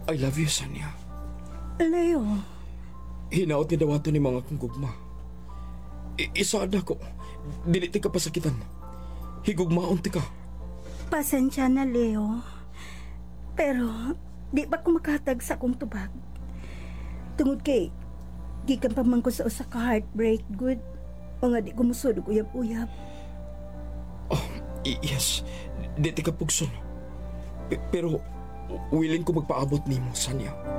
I love you, Sanya. Leo, Hinaot ni dawato ni mga kong gugma. Isaad ako. Dili ti ka pasakitan. Higugmaon ti ka. pasensya na Leo. Pero, di ba ko makatag sa akong tubag? Tungod kay, gikan pa man ko sa usa ka heartbreak, good. O nga di ko musod og uyab-uyab. Oh, yes. Di ti ka pugson. Pero, willing ko magpaabot nimo, Sanya.